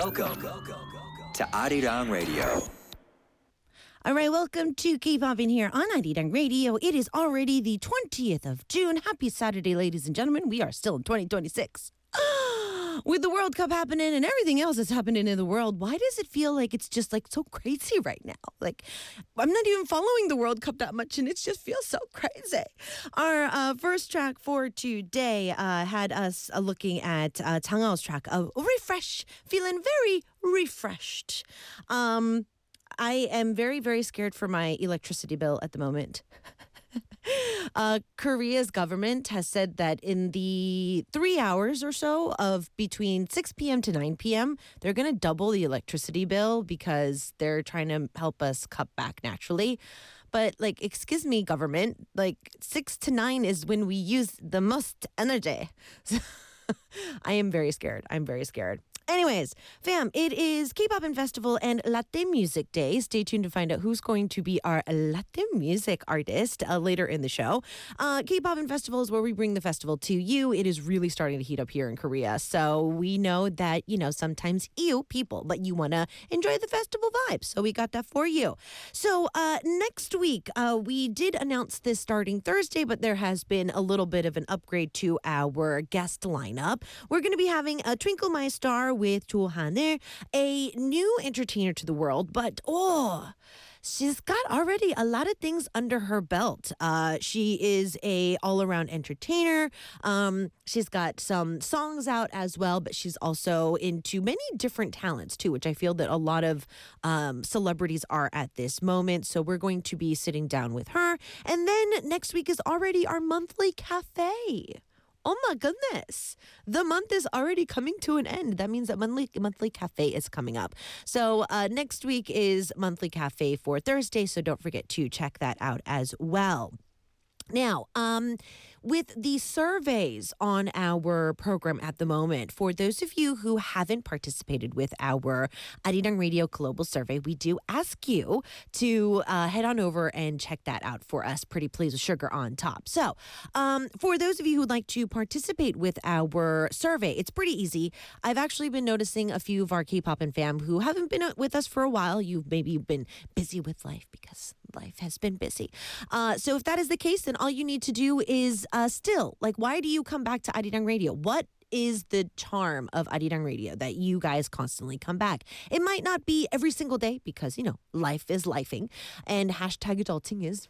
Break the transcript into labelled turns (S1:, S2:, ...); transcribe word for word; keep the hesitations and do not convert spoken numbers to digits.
S1: Welcome to Arirang Radio.
S2: All right, welcome to K-Pop in here on Arirang Radio. It is already the twentieth of June. Happy Saturday, ladies and gentlemen. We are still in twenty twenty-six. With the World Cup happening and everything else that's happening in the world, why does it feel like it's just like so crazy right now? Like, I'm not even following the World Cup that much and it just feels so crazy. Our uh, first track for today uh, had us uh, looking at uh, Chang Eo's track of Refresh, feeling very refreshed. Um, I am very, very scared for my electricity bill at the moment. Uh, Korea's government has said that in the three hours or so of between six p.m. to nine p.m., they're going to double the electricity bill because they're trying to help us cut back naturally. But, like, excuse me, government, like, six to nine is when we use the most energy. I am very scared. I'm very scared. Anyways, fam, it is K-Pop Festival and Latte Music Day. Stay tuned to find out who's going to be our Latte music artist uh, later in the show. Uh, K-Pop Festival is where we bring the festival to you. It is really starting to heat up here in Korea. So we know that, you know, sometimes you people, but you want to enjoy the festival vibes. So we got that for you. So uh, next week, uh, we did announce this starting Thursday, but there has been a little bit of an upgrade to our guest lineup. We're going to be having a Twinkle My Star with Jo Haner, a new entertainer to the world, but oh, she's got already a lot of things under her belt. Uh, she is a all-around entertainer. Um, she's got some songs out as well, but she's also into many different talents too, which I feel that a lot of um, celebrities are at this moment. So we're going to be sitting down with her. And then next week is already our monthly cafe. Oh my goodness. The month is already coming to an end. That means that monthly monthly cafe is coming up. So uh, next week is monthly cafe for Thursday, so don't forget to check that out as well. Now, um, with the surveys on our program at the moment, for those of you who haven't participated with our Arirang Radio Global Survey, we do ask you to uh, head on over and check that out for us. Pretty please with sugar on top. So, um, for those of you who'd like to participate with our survey, it's pretty easy. I've actually been noticing a few of our K-pop and fam who haven't been with us for a while. You've maybe been busy with life because life has been busy. Uh, so if that is the case, then all you need to do is uh, still, like, why do you come back to Arirang Radio? What is the charm of Arirang Radio that you guys constantly come back? It might not be every single day because, you know, life is lifing and hashtag adulting is